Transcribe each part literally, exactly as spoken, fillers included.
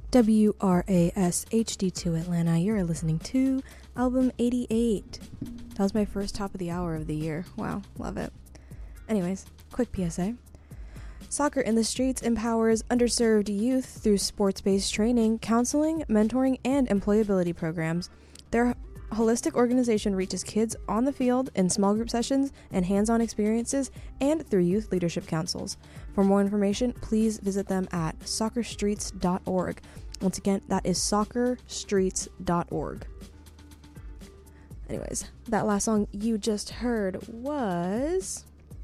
W R A S H D two Atlanta. You're listening to album eighty-eight. That was my first top of the hour of the year. Wow, love it. Anyways, quick P S A. Soccer in the Streets empowers underserved youth through sports-based training, counseling, mentoring, and employability programs. Their holistic organization reaches kids on the field in small group sessions and hands-on experiences and through youth leadership councils. For more information, please visit them at soccer streets dot org. Once again, that is soccer streets dot org. Anyways, that last song you just heard was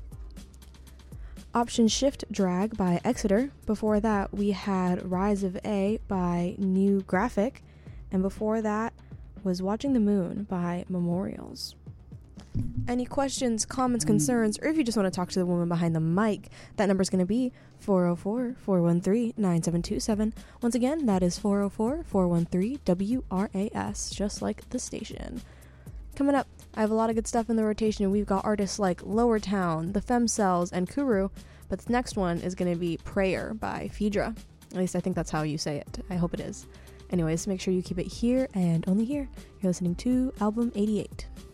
Option Shift Drag by Exeter. Before that, we had Rise of A by New Graphic. And before that was Watching the Moon by Memorials. Any questions, comments, concerns, or if you just want to talk to the woman behind the mic, that number is going to be four oh four, four one three, nine seven two seven. Once again, that is four oh four, four one three, W R A S, just like the station. Coming up, I have a lot of good stuff in the rotation. We've got artists like Lower Town, The Femcells, and Kuru, but the next one is going to be Prayer by Phaedra. At least I think that's how you say it. I hope it is. Anyways, make sure you keep it here and only here. You're listening to Album eighty-eight.